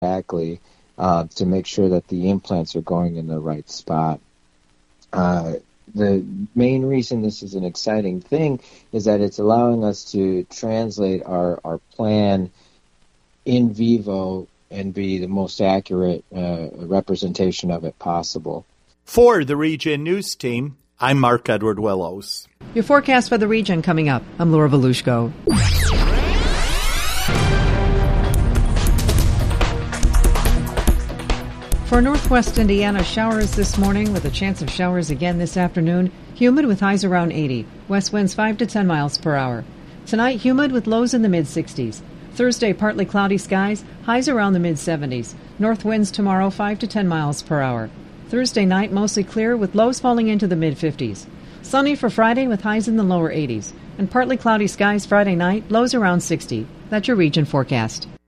exactly to make sure that the implants are going in the right spot. The main reason this is an exciting thing is that it's allowing us to translate our plan in vivo and be the most accurate representation of it possible. For the Region News Team, I'm Mark Edward Willows. Your forecast for the region coming up. I'm Laura Volushko. For northwest Indiana, showers this morning with a chance of showers again this afternoon. Humid with highs around 80. West winds 5 to 10 miles per hour. Tonight, humid with lows in the mid-60s. Thursday, partly cloudy skies, highs around the mid-70s. North winds tomorrow 5 to 10 miles per hour. Thursday night, mostly clear with lows falling into the mid-50s. Sunny for Friday with highs in the lower 80s. And partly cloudy skies Friday night, lows around 60. That's your region forecast.